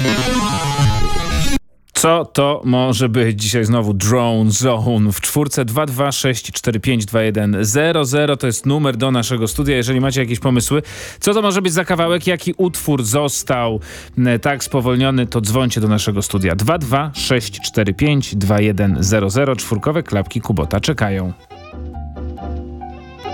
Co to może być dzisiaj znowu Drone Zone w czwórce 226452100 to jest numer do naszego studia. Jeżeli macie jakieś pomysły, co to może być za kawałek, jaki utwór został tak spowolniony, to dzwońcie do naszego studia 226452100. Czwórkowe klapki Kubota czekają.